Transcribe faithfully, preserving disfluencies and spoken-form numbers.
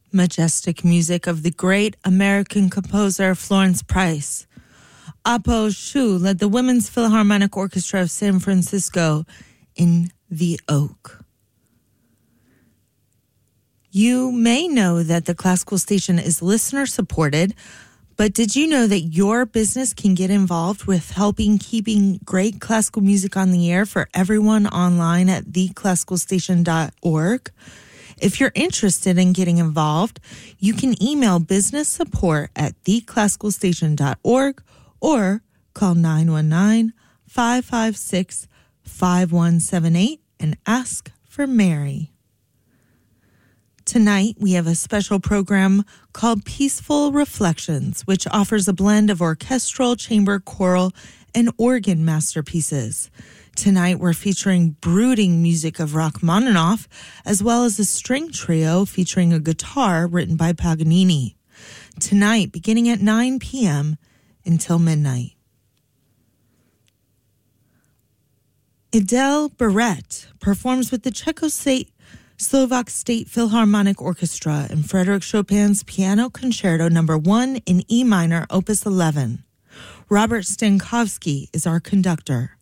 majestic music of the great American composer Florence Price. Apo Shu led the Women's Philharmonic Orchestra of San Francisco in The Oak. You may know that the Classical Station is listener-supported, but did you know that your business can get involved with helping keeping great classical music on the air for everyone online at the classical station dot org? If you're interested in getting involved, you can email business support at the classical station dot org or call nine one nine, five five six, five one seven eight and ask for Mary. Tonight, we have a special program called Peaceful Reflections, which offers a blend of orchestral, chamber, choral, and organ masterpieces. Tonight, we're featuring brooding music of Rachmaninoff, as well as a string trio featuring a guitar written by Paganini. Tonight, beginning at nine p.m. until midnight. Idel Barrett performs with the Czechoslovak State Philharmonic Orchestra in Frédéric Chopin's Piano Concerto Number one in E minor, Opus eleven. Robert Stankowski is our conductor.